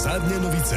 Zadnje novice.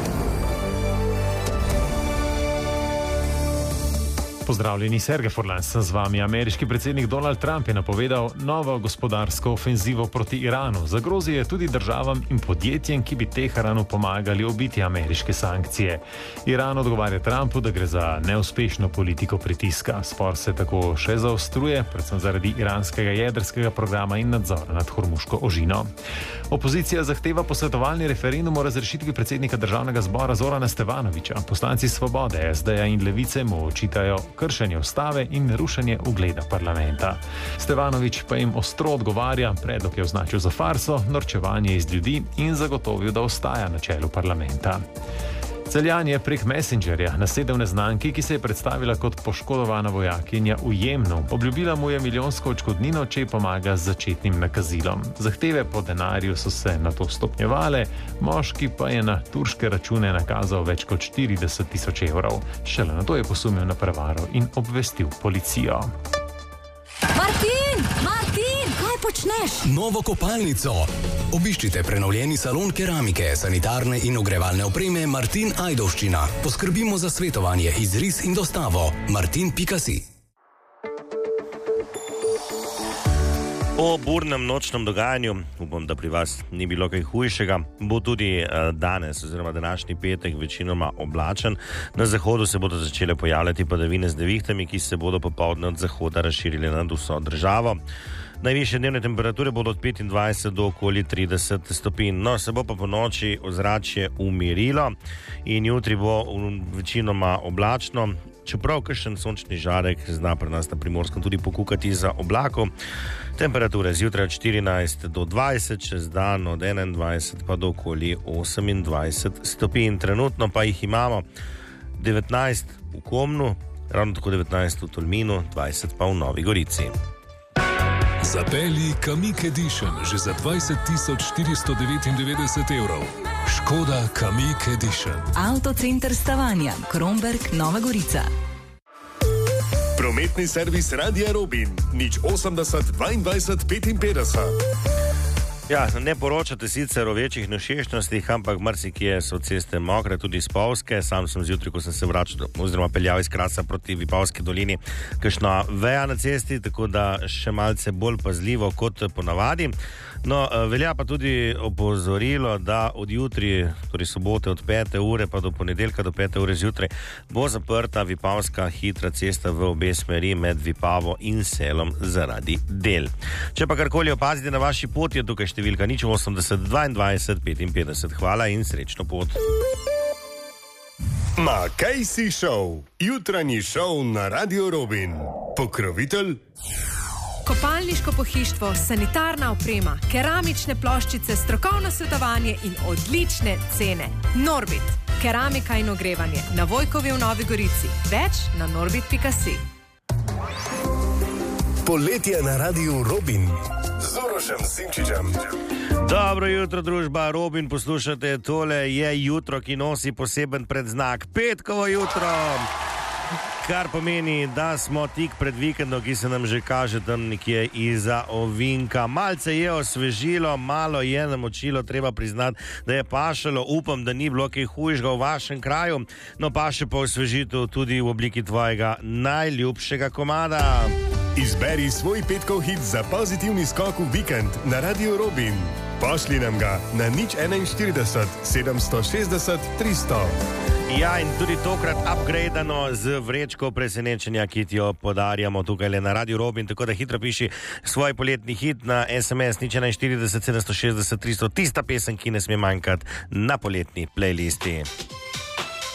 Pozdravljeni, Sergej Forlans, sem z vami. Ameriški predsednik Donald Trump je napovedal novo gospodarsko ofenzivo proti Iranu. Zagrozil je tudi državam in podjetjem, ki bi Teheranu pomagali obiti ameriške sankcije. Iran odgovarja Trumpu, da gre za neuspešno politiko pritiska. Spor se tako še zaostruje, predvsem zaradi iranskega jedrskega programa in nadzora nad Hormuško ožino. Opozicija zahteva posvetovalni referendum o razrešitvi predsednika državnega zbora Zorana Stevanovića. Poslanci Svobode, SD-ja in Levice mu očitajo kršenje ustave in rušenje ugleda parlamenta. Stevanović pa jim ostro odgovarja, predlog je označil za farso, norčevanje iz ljudi in zagotovil, da ostaja na čelu parlamenta. Celjan je prek Messengerja nasedel neznanki, ki se je predstavila kot poškodovana vojakinja v Jemnu. Obljubila mu je milijonsko odškodnino, če ji pomaga z začetnim nakazilom. Zahteve po denarju so se nato stopnjevale, moški pa je na turške račune nakazal več kot 40.000 evrov. Šele nato je posumil na prevaro in obvestil policijo. Martin, kaj počneš? Novo kopalnico. Obiščite prenovljeni salon keramike, sanitarne in ogrevalne opreme Martin Ajdovščina. Poskrbimo za svetovanje, izris in dostavo. Martin.si. O burnem nočnem dogajanju, upam, da pri vas ni bilo kaj hujšega, bo tudi danes oziroma današnji petek večinoma oblačen. Na zahodu se bodo začele pojavljati padavine z nevihtami, ki se bodo popoldne od zahoda razširile nad vso državo. Najvišje dnevne temperature bodo od 25 do okoli 30 stopinj. No, se bo pa po noči ozračje umirilo in jutri bo večinoma oblačno, čeprav kakšen sončni žarek zna pri nas na Primorskem tudi pokukati za oblakov. Temperature zjutraj od 14 do 20, čez dan od 21 pa do okoli 28 stopinj. Trenutno pa jih imamo 19 v Komnu, ravno tako 19 v Tolminu, 20 pa v Novi Gorici. Zapelji Kamiq Edition že za 20.499 evrov. Škoda Kamiq Edition. Avtocenter Stavanja, Kromberk, Nova Gorica. Prometni servis Radia Robin, 080 22 55. Ja, ne poročate sicer o večjih nevšečnostih, ampak marsikje so ceste mokre, tudi spolzke. Sam sem zjutraj, ko sem se vračal oziroma peljal iz Krasa proti Vipavski dolini, kakšna veja na cesti, tako da še malce bolj pazljivo kot ponavadi. No, velja pa tudi opozorilo, da od jutri, torej sobote od 5. ure pa do ponedeljka do 5. ure zjutraj, bo zaprta Vipavska hitra cesta v obe smeri med Vipavo in Selom zaradi del. Če pa karkoli opazite na vaši poti, je tukaj številka 080 22 55. Hvala in srečno pot. Casey Show, jutranji šov na Radio Robin. Pokrovitelj Kopalniško pohištvo, sanitarna oprema, keramične ploščice, strokovno svetovanje in odlične cene. Norbit, keramika in ogrevanje na Vojkovi v Novi Gorici. Več na norbit.si. Poletje na Radio Robin z Urošem Simčičem. Dobro jutro, družba Robin, poslušate, tole je jutro, ki nosi poseben predznak. Petkovo jutro! Kar pomeni, da smo tik pred vikendom, ki se nam že kaže tam nekje iza ovinka. Malce je osvežilo, malo je namočilo, treba priznati, da je pašalo. Upam, da ni bilo kaj hujšega v vašem kraju, no paše pa osvežitev tudi v obliki tvojega najljubšega komada. Izberi svoj petkov hit za pozitivni skok v vikend na Radio Robin. Pošli nam ga na 041 760 300. Ja, in tudi tokrat upgradano z vrečko presenečenja, ki ti jo podarjamo tukaj le na Radio Robin, tako da hitro piši svoj poletni hit na SMS 041 760 300, tista pesem, ki ne sme manjkati na poletni playlisti.